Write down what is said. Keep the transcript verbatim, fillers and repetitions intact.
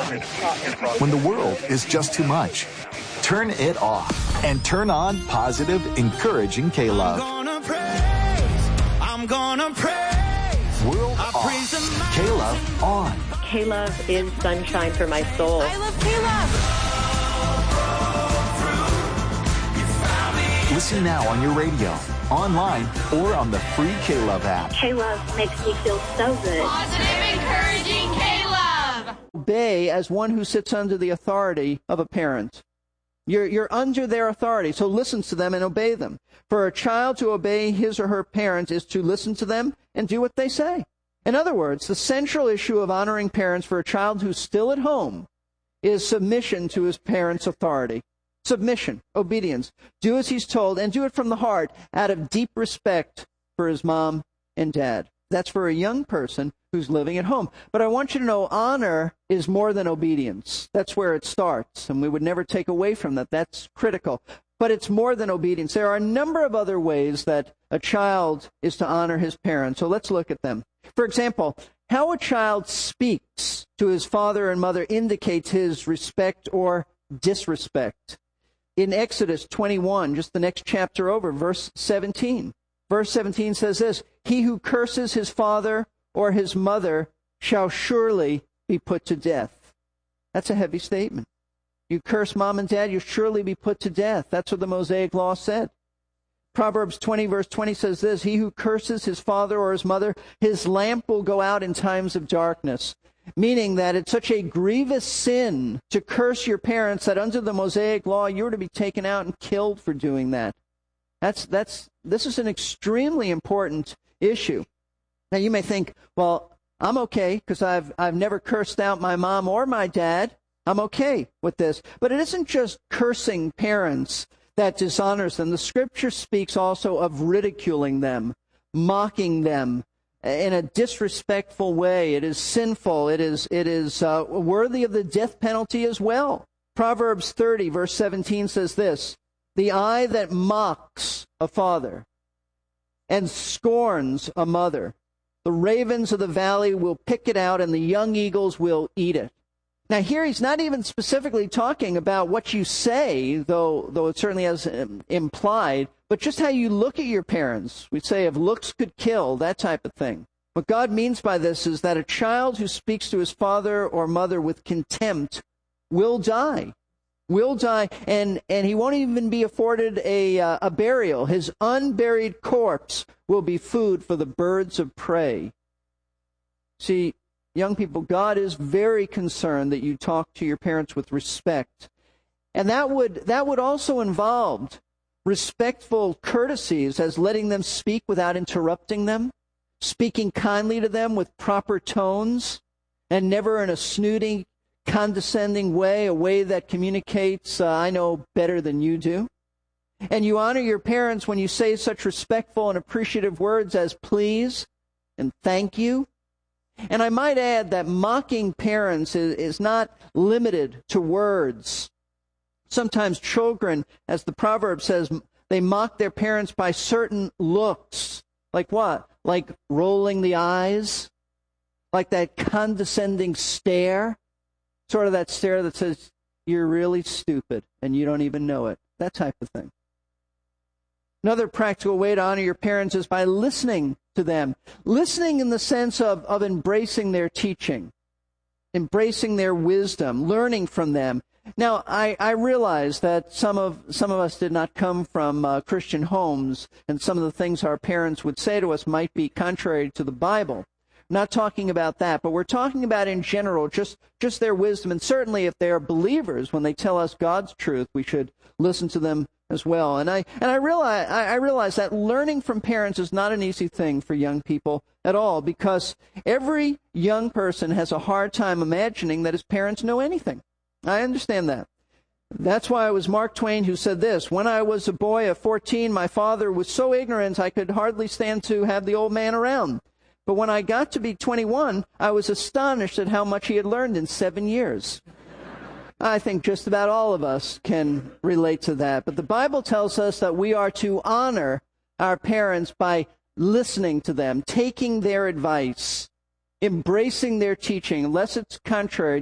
When the world is just too much, turn it off and turn on positive, encouraging K-Love. I'm gonna praise, I'm gonna praise. World I off, K-Love on. K-Love is sunshine for my soul. I love K-Love. Listen now on your radio, online, or on the free K-Love app. K-Love makes me feel so good. Positive, encouraging K-Love. Obey as one who sits under the authority of a parent. You're, you're under their authority, so listen to them and obey them. For a child to obey his or her parent is to listen to them and do what they say. In other words, the central issue of honoring parents for a child who's still at home is submission to his parents' authority. Submission, obedience. Do as he's told, and do it from the heart out of deep respect for his mom and dad. That's for a young person who's living at home. But I want you to know honor is more than obedience. That's where it starts, and we would never take away from that. That's critical. But it's more than obedience. There are a number of other ways that a child is to honor his parents, so let's look at them. For example, how a child speaks to his father and mother indicates his respect or disrespect. In Exodus twenty-one, just the next chapter over, verse seventeen. Verse seventeen says this, "He who curses his father or his mother shall surely be put to death." That's a heavy statement. You curse mom and dad, you'll surely be put to death. That's what the Mosaic Law said. Proverbs twenty, verse twenty says this, "He who curses his father or his mother, his lamp will go out in times of darkness." Meaning that it's such a grievous sin to curse your parents that under the Mosaic Law, you're to be taken out and killed for doing that. That's, that's, this is an extremely important issue. Now you may think, well, I'm okay because I've, I've never cursed out my mom or my dad. I'm okay with this. But it isn't just cursing parents that dishonors them. The Scripture speaks also of ridiculing them, mocking them in a disrespectful way. It is sinful. It is, it is uh, worthy of the death penalty as well. Proverbs thirty, verse seventeen says this, "The eye that mocks a father and scorns a mother, the ravens of the valley will pick it out and the young eagles will eat it." Now here he's not even specifically talking about what you say, though though it certainly has um, implied, but just how you look at your parents. We say if looks could kill, that type of thing. What God means by this is that a child who speaks to his father or mother with contempt will die. Will die, and, and he won't even be afforded a, uh, a burial. His unburied corpse will be food for the birds of prey. See, young people, God is very concerned that you talk to your parents with respect. And that would that would also involve respectful courtesies as letting them speak without interrupting them, speaking kindly to them with proper tones, and never in a snooty, condescending way, a way that communicates, uh, I know better than you do. And you honor your parents when you say such respectful and appreciative words as please and thank you. And I might add that mocking parents is, is not limited to words. Sometimes children, as the proverb says, they mock their parents by certain looks. Like what? Like rolling the eyes? Like that condescending stare? Sort of that stare that says, you're really stupid and you don't even know it. That type of thing. Another practical way to honor your parents is by listening to them. Listening in the sense of, of embracing their teaching, embracing their wisdom, learning from them. Now, I, I realize that some of some of us did not come from uh, Christian homes, and some of the things our parents would say to us might be contrary to the Bible. I'm not talking about that, but we're talking about in general just, just their wisdom. And certainly if they are believers, when they tell us God's truth, we should listen to them as well. And I and I realize I realize that learning from parents is not an easy thing for young people at all, because every young person has a hard time imagining that his parents know anything. I understand that. That's why it was Mark Twain who said this, "When I was a boy of fourteen, my father was so ignorant I could hardly stand to have the old man around. But when I got to be twenty-one, I was astonished at how much he had learned in seven years." I think just about all of us can relate to that. But the Bible tells us that we are to honor our parents by listening to them, taking their advice, embracing their teaching, unless it's contrary